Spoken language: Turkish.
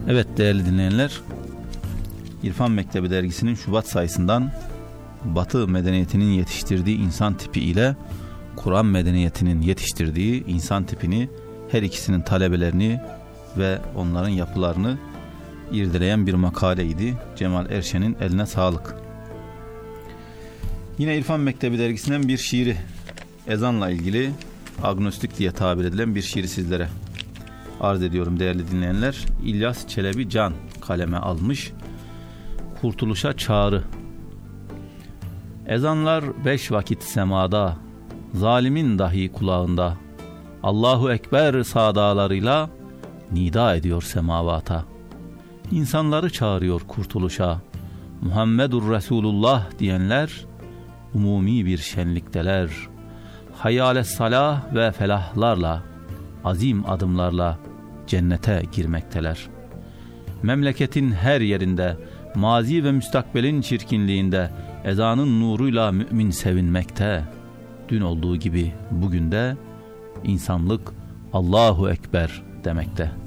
Evet değerli dinleyenler, İrfan Mektebi dergisinin Şubat sayısından Batı medeniyetinin yetiştirdiği insan tipi ile Kur'an medeniyetinin yetiştirdiği insan tipini, her ikisinin talebelerini ve onların yapılarını irdeleyen bir makaleydi. Cemal Erşen'in eline sağlık. Yine İrfan Mektebi dergisinden bir şiiri, ezanla ilgili agnostik diye tabir edilen bir şiiri sizlere arz ediyorum değerli dinleyenler. İlyas Çelebi Can kaleme almış. Kurtuluşa çağrı. Ezanlar 5 vakit semada, zalimin dahi kulağında. Allahu Ekber sadalarıyla nida ediyor semavata. İnsanları çağırıyor kurtuluşa. Muhammedur Resulullah diyenler umumi bir şenlikteler. Hayale salah ve felahlarla, azim adımlarla cennete girmekteler. Memleketin her yerinde, mazi ve müstakbelin çirkinliğinde ezanın nuruyla mümin sevinmekte. Dün olduğu gibi bugün de insanlık Allahu Ekber demekte.